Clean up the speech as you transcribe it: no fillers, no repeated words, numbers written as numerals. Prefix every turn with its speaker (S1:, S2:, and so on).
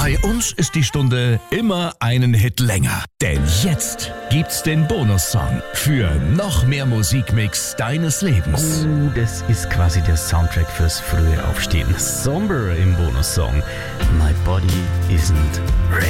S1: Bei uns ist die Stunde immer einen Hit länger. Denn jetzt gibt's den Bonussong für noch mehr Musikmix deines Lebens.
S2: Das ist quasi der Soundtrack fürs frühe Aufstehen. Somber im Bonussong. My body isn't ready.